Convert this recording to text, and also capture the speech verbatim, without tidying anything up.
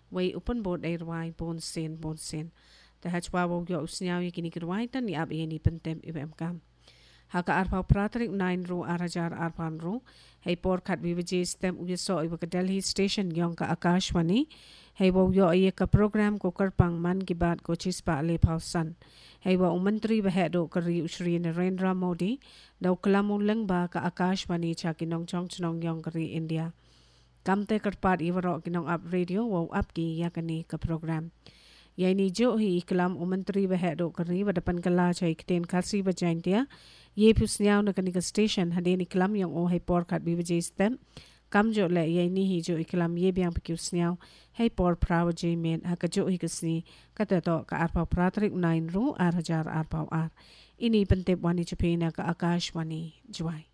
way open board ay ruay bon sen bon sen ta hachwa wo yo usnyaw yi kini kirway tan ni ab yeni pentem ibem kam haka arpa pratrik nine ro arajar arpan ro hey por khat vivaje stem uyeso iba Delhi station yong ka Akashwani hey wo yo ye ka program ko karpang man ki baat ko chispa le pausan hey wa umantri ba hedo kari Shri Narendra Modi daw kalamong lang ba ka Akashwani cha kinong chong chnong yong kari India kamte karpat iwaro kinong up radio wo up ki yakani ka program yai ni jo hi iklam umantri ba hedo kari wadapan kala cha ikten khasi ba jaintia ye pusnyaw na kanika station hadeni iklam yong o hay por khat biwaje stem kam jo le yai ni hi jo iklam ye byang pikusnyaw hay por prawaje men hakajo hi kasni katato ka arpa pratrik nine ru ar hajar arpa ar ini pentep wani chapena ka Akashwani jwai